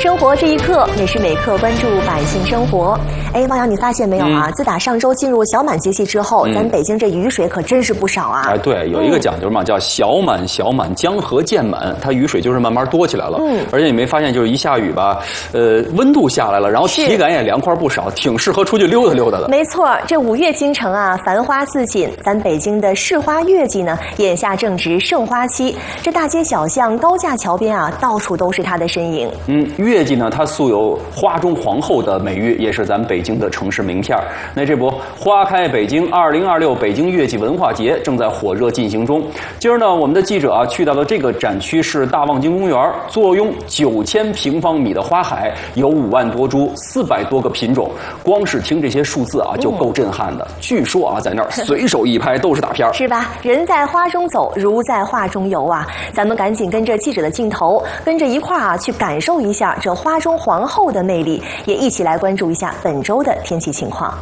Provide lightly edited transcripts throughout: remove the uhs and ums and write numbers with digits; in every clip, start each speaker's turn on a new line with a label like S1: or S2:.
S1: 生活这一刻，每时每刻关注百姓生活。哎，汪洋，你发现没有啊？自打上周进入小满节气之后，咱北京这雨水可真是不少啊。
S2: 哎，对，有一个讲究嘛，叫小满小满，江河渐满，它雨水就是慢慢多起来了。而且你没发现，就是一下雨吧，温度下来了，然后体感也凉快不少，挺适合出去溜达溜达的。
S1: 没错，这五月京城啊，繁花似锦，咱北京的市花月季呢，眼下正值盛花期，这大街小巷、高架桥边啊，到处都是它的身影。
S2: 月季呢，它素有花中皇后的美誉，也是咱北京的城市名片。那这不，花开北京2026北京月季文化节正在火热进行中。今儿呢，我们的记者啊去到了这个展区是大望京公园，坐拥9000平方米的花海，有5万多株，400多个品种。光是听这些数字啊，就够震撼的。据说啊，在那儿随手一拍都是大片，
S1: 是吧？人在花中走，如在画中游啊！咱们赶紧跟着记者的镜头，跟着一块儿啊去感受一下这花中皇后的魅力，也一起来关注一下本周的天气情况。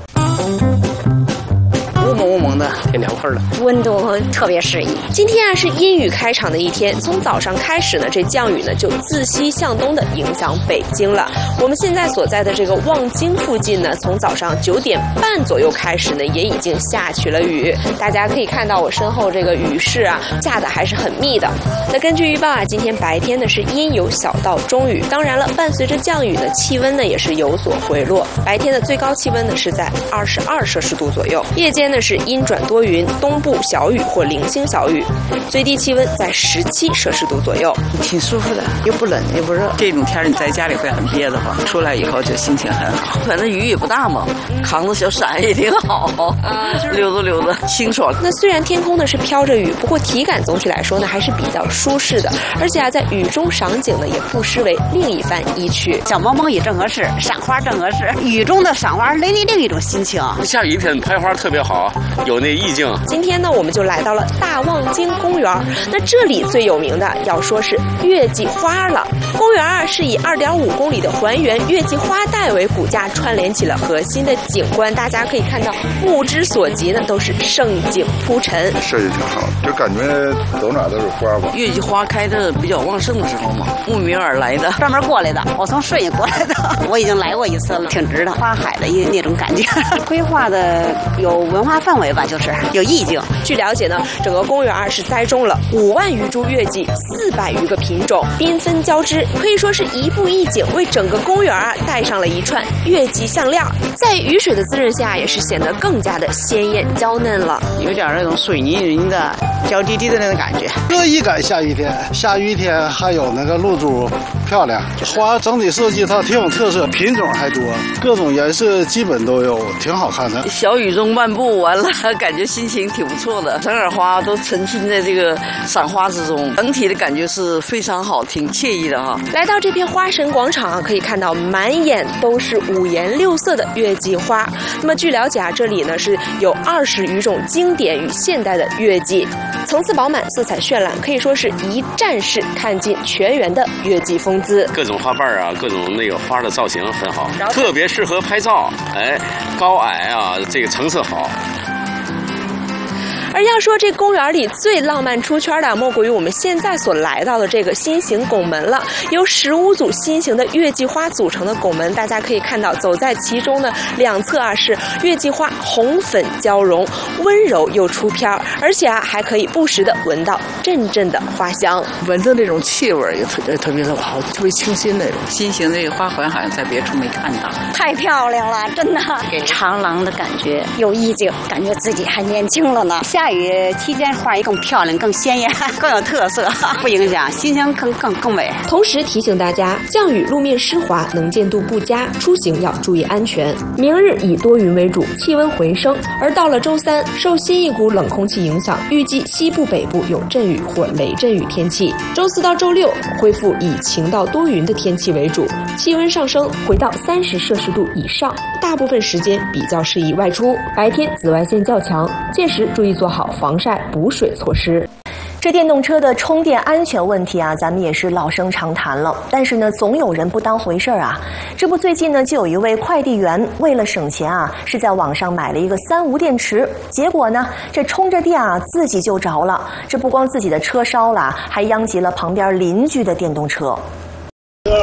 S3: 雾蒙的，挺凉快的，
S4: 温度特别适宜。
S5: 今天啊是阴雨开场的一天，从早上开始呢，这降雨呢就自西向东的影响北京了。我们现在所在的这个望京附近呢，从早上9点半左右开始呢，也已经下起了雨。大家可以看到我身后这个雨势啊，下的还是很密的。那根据预报啊，今天白天呢是阴有小到中雨，当然了，伴随着降雨呢，气温呢也是有所回落。白天的最高气温呢是在22摄氏度左右，夜间呢是阴转多云，东部小雨或零星小雨，最低气温在17摄氏度左右，
S6: 挺舒服的，又不冷又不热。这种天你在家里会很憋得慌，出来以后就心情很好。反正雨也不大嘛，扛着小伞也挺好，溜达溜达清爽。
S5: 那虽然天空呢是飘着雨，不过体感总体来说呢还是比较舒适的，而且啊在雨中赏景呢也不失为另一番意趣。
S7: 小蒙蒙也正合适，赏花正合适，雨中的赏花另一种心情。
S3: 下雨天拍花特别好，有那意境。
S5: 今天呢，我们就来到了大望京公园。那这里最有名的要说是月季花了。公园啊是以2.5公里的还原月季花带为骨架，串联起了核心的景观。大家可以看到，目之所及呢都是盛景铺陈，
S8: 设计挺好，就感觉走哪都是花吧。
S6: 月季花开的比较旺盛的时候嘛，慕名而来的，
S7: 专门过来的。我从顺义过来的，我已经来过一次了，挺值的。花海的那种感觉，规划的有文化氛围吧，就是有意境。
S5: 据了解呢，整个公园是栽种了5万余株月季，400余个品种，缤纷交织，可以说是一步一景，为整个公园带上了一串月季项链。在雨水的滋润下，也是显得更加的鲜艳娇嫩了，
S6: 有点那种水泥人的娇滴滴的那种感觉。
S9: 特意赶下雨天，下雨天还有那个露珠漂亮，花整体设计它挺有特色，品种还多，各种颜色基本都有，挺好看的。
S6: 小雨中漫步完了，感觉心情挺不错的，整耳花都沉浸在这个赏花之中，整体的感觉是非常好，挺惬意的哈。
S5: 来到这片花神广场啊，可以看到满眼都是5颜6色的月季花。那么据了解啊，这里呢是有20余种经典与现代的月季，层次饱满，色彩绚烂，可以说是一站式看尽全园的月季风姿。
S3: 各种花瓣啊，各种那个花的造型很好，特别适合拍照。哎，高矮啊，这个层次好。
S5: 而要说这公园里最浪漫出圈的，莫过于我们现在所来到的这个心形拱门了。由15组心形的月季花组成的拱门，大家可以看到，走在其中的两侧啊是月季花红粉交融，温柔又出片，而且啊还可以不时的闻到阵阵的花香，
S6: 闻着那种气味也特别的好，特别清新那种。心形这个花环好像在别处没看到，
S4: 太漂亮了，真的，给长廊的感觉有意境，感觉自己还年轻了呢。
S7: 下雨期间花也更漂亮、更鲜艳、更有特色，不影响，心情更美。
S5: 同时提醒大家，降雨路面湿滑，能见度不佳，出行要注意安全。明日以多云为主，气温回升，而到了周3，受新一股冷空气影响，预计西部北部有阵雨或雷阵雨天气。周4到周6恢复以晴到多云的天气为主，气温上升回到30摄氏度以上，大部分时间比较适宜外出。白天紫外线较强，届时注意做好防晒补水措施。
S1: 这电动车的充电安全问题啊，咱们也是老生常谈了。但是呢，总有人不当回事啊。这不，最近呢，就有一位快递员为了省钱啊，是在网上买了一个3无电池，结果呢，这充着电啊，自己就着了。这不光自己的车烧了，还殃及了旁边邻居的电动车。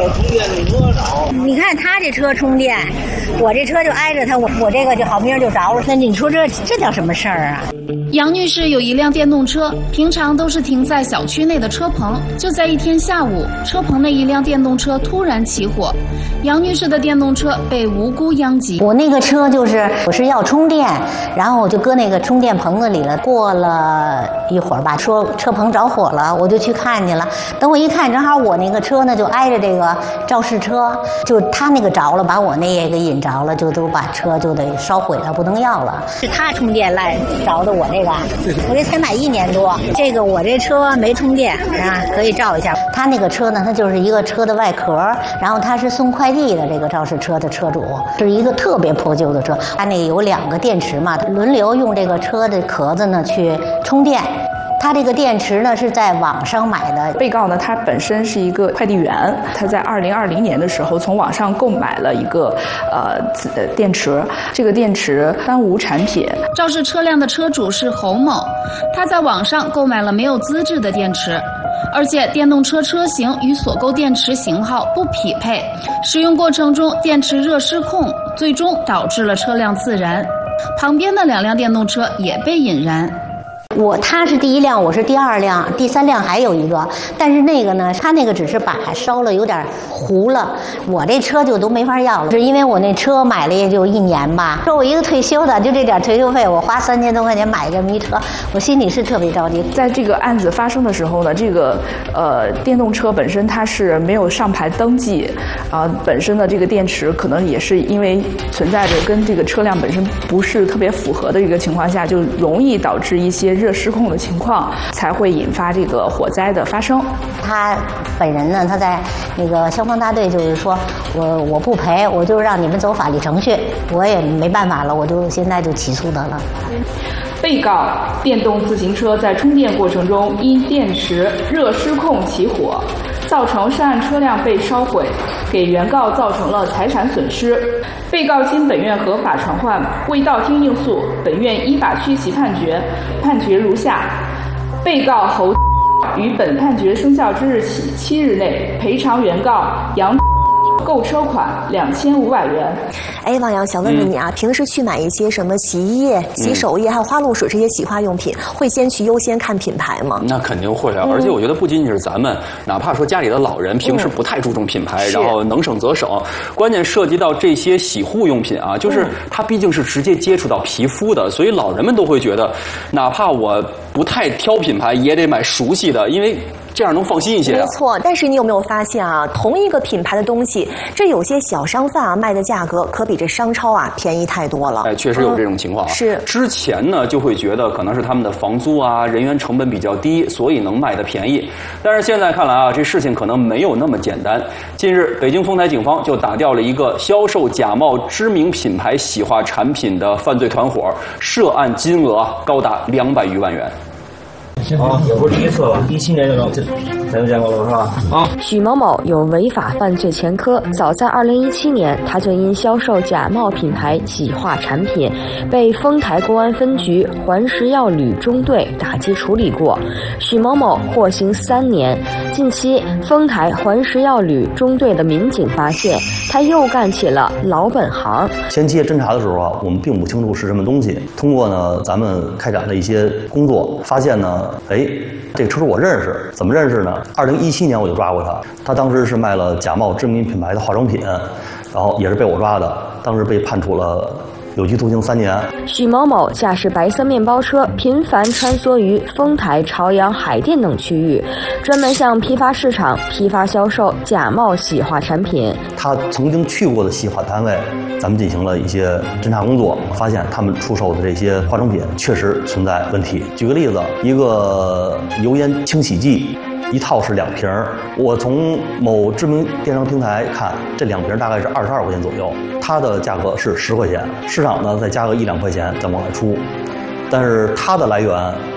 S10: 充电你多少？
S11: 你看他这车充电，我这车就挨着他，我这个就好明就着了。那你说这叫什么事儿啊？
S12: 杨女士有一辆电动车，平常都是停在小区内的车棚。就在一天下午，车棚内一辆电动车突然起火，杨女士的电动车被无辜殃及。
S11: 我那个车我是要充电，然后我就搁那个充电棚子里了。过了一会儿吧，说车棚着火了，我就去看去了。等我一看，正好我那个车呢就挨着这个肇事车，就他那个着了，把我那也给引着了，就都把车就得烧毁了，不能要了。是他充电赖着的我这个，我这才买1年多，这个我这车没充电啊，可以照一下。他那个车呢，它就是一个车的外壳，然后他是送快递的这个肇事车的车主，是一个特别破旧的车，他那有2个电池嘛，轮流用这个车的壳子呢去充电。他这个电池呢是在网上买的。
S13: 被告呢，他本身是一个快递员，他在2020年的时候从网上购买了一个电池，这个电池单无产品。
S12: 肇事车辆的车主是侯某，他在网上购买了没有资质的电池，而且电动车车型与所购电池型号不匹配，使用过程中电池热失控，最终导致了车辆自燃。旁边的2辆电动车也被引燃。
S11: 他是第1辆，我是第2辆，第3辆还有一个，但是那个呢，他那个只是把烧了有点糊了，我这车就都没法要了，是因为我那车买了也就1年吧。说我一个退休的，就这点退休费，我花3000多块钱买这么一车，我心里是特别着急。
S13: 在这个案子发生的时候呢，这个电动车本身它是没有上牌登记，本身的这个电池可能也是因为存在着跟这个车辆本身不是特别符合的一个情况下，就容易导致一些热失控的情况，才会引发这个火灾的发生。
S11: 他本人呢，他在那个消防大队就是说，我不赔，我就让你们走法律程序，我也没办法了，我就现在就起诉他了。
S13: 被告电动自行车在充电过程中因电池热失控起火，造成涉案车辆被烧毁，给原告造成了财产损失。被告经本院合法传唤，未到庭应诉，本院依法据其判决。判决如下：被告侯于本判决生效之日起7日内赔偿原告杨购车款2500元。
S1: 哎，王洋，想问问你啊，平时去买一些什么洗衣液、洗手液，还有花露水这些洗化用品，会先去优先看品牌吗？
S2: 那肯定会啊，而且我觉得不仅仅是咱们，哪怕说家里的老人平时不太注重品牌，然后能省则省，关键涉及到这些洗护用品啊，就是它毕竟是直接接触到皮肤的，所以老人们都会觉得，哪怕我不太挑品牌，也得买熟悉的，因为这样能放心一些。
S1: 没错，但是你有没有发现啊，同一个品牌的东西，这有些小商贩啊卖的价格可比这商超啊便宜太多了。
S2: 哎，确实有这种情况。
S1: 是
S2: 之前呢就会觉得可能是他们的房租啊、人员成本比较低，所以能卖的便宜。但是现在看来啊，这事情可能没有那么简单。近日，北京丰台警方就打掉了一个销售假冒知名品牌洗化产品的犯罪团伙，涉案金额高达200余万元。
S10: 也不是第一次了，17年咱就见过了是吧？
S14: 许某某有违法犯罪前科，早在2017年，他就因销售假冒品牌洗化产品，被丰台公安分局环食药旅中队打击处理过。许某某获刑3年。近期，丰台环食药旅中队的民警发现，他又干起了老本行。
S15: 前期侦查的时候啊，我们并不清楚是什么东西。通过呢，咱们开展了一些工作，发现呢，这个车主我认识，怎么认识呢？2017年我就抓过他，他当时是卖了假冒知名品牌的化妆品，然后也是被我抓的，当时被判处了有期徒刑3年。
S14: 许某某驾驶白色面包车频繁穿梭于丰台、朝阳、海淀等区域，专门向批发市场批发销售假冒洗化产品。
S15: 他曾经去过的洗化单位，咱们进行了一些侦查工作，发现他们出售的这些化妆品确实存在问题。举个例子，一个油烟清洗剂一套是2瓶，我从某知名电商平台看，这2瓶大概是22块钱左右，它的价格是10块钱，市场呢再加个1-2块钱再往外出，但是它的来源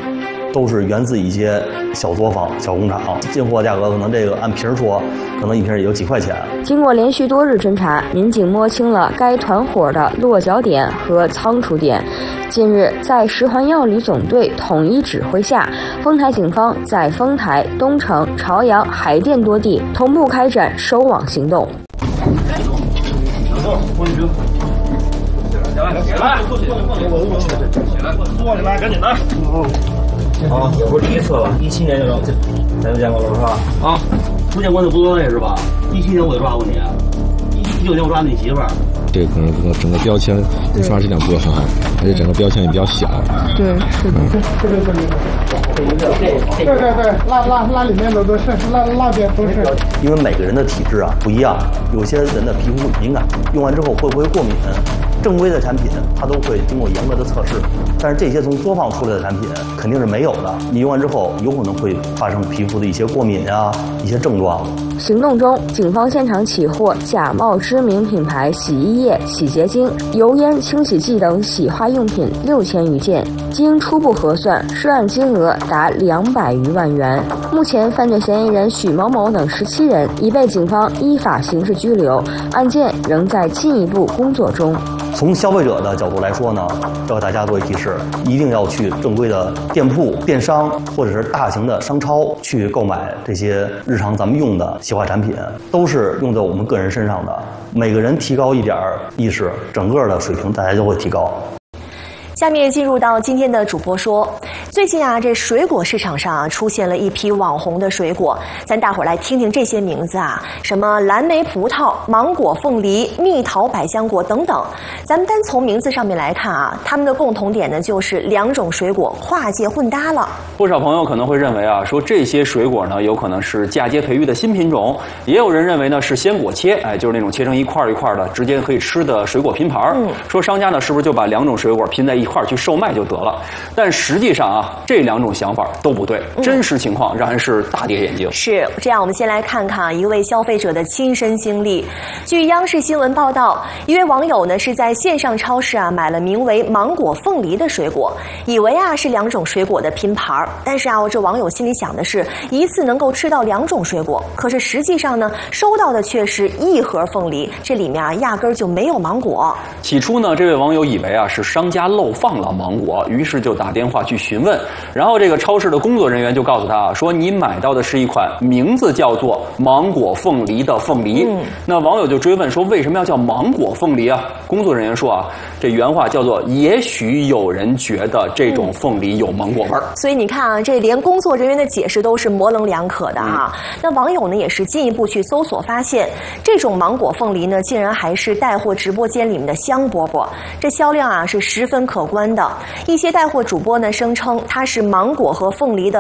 S15: 都是源自一些小作坊、小工厂，进货价格可能这个按瓶说，可能一瓶也就几块钱。
S14: 经过连续多日侦查，民警摸清了该团伙的落脚点和仓储点。近日，在十环药旅总队统一指挥下，丰台警方在丰台、东城、朝阳、海淀多地同步开展收网行动。
S10: 起来，坐起来，赶紧的。啊，也不是第一次了，17年就咱就见过了是吧？
S15: 啊，不见过就不作为是吧？17年我就抓过你，19年我抓你媳妇儿。
S16: 这可能整个标签印刷质量不是很好，而且整个标签也比较小。
S17: 对，是的。对，拉里面的都是拉边都是。
S15: 因为每个人的体质啊不一样，有些人的皮肤敏感，用完之后会不会过敏？正规的产品它都会经过严格的测试，但是这些从作坊出来的产品肯定是没有的。你用完之后有可能会发生皮肤的一些过敏啊，一些症状。
S14: 行动中，警方现场起获假冒知名品牌洗衣液、洗洁精、油烟清洗剂等洗化用品6000余件，经初步核算，涉案金额达200余万元。目前，犯罪嫌疑人许某某等17人已被警方依法刑事拘留，案件仍在进一步工作中。
S15: 从消费者的角度来说呢，要给大家做一提示，一定要去正规的店铺、电商或者是大型的商超去购买这些日常咱们用的洗化产品，都是用在我们个人身上的。每个人提高一点意识，整个的水平大家都会提高。
S1: 下面进入到今天的主播说，最近啊，这水果市场上出现了一批网红的水果，咱大伙儿来听听这些名字啊，什么蓝莓葡萄、芒果凤梨、蜜桃百香果等等。咱们单从名字上面来看啊，它们的共同点呢，就是2种水果跨界混搭了。
S2: 不少朋友可能会认为啊，说这些水果呢，有可能是嫁接培育的新品种，也有人认为呢是鲜果切，就是那种切成一块一块的，直接可以吃的水果拼盘。说商家呢是不是就把2种水果拼在一块去售卖就得了？但实际上啊，这2种想法都不对，真实情况让人是大跌眼镜。
S1: 是这样，我们先来看看一位消费者的亲身经历。据央视新闻报道，一位网友呢是在线上超市啊买了名为芒果凤梨的水果，以为啊是2种水果的拼盘，但是啊，这网友心里想的是一次能够吃到2种水果，可是实际上呢，收到的却是1盒凤梨，这里面啊压根儿就没有芒果。
S2: 起初呢，这位网友以为啊是商家漏放了芒果，于是就打电话去询问，然后这个超市的工作人员就告诉他说，你买到的是一款名字叫做芒果凤梨的凤梨。那网友就追问说，为什么要叫芒果凤梨啊？工作人员说啊，这原话叫做也许有人觉得这种凤梨有芒果味儿。
S1: 所以你看啊，这连工作人员的解释都是模棱两可的啊。那网友呢也是进一步去搜索，发现这种芒果凤梨呢，竟然还是带货直播间里面的香饽饽，这销量啊是十分可观的。一些带货主播呢声称它是芒果和凤梨的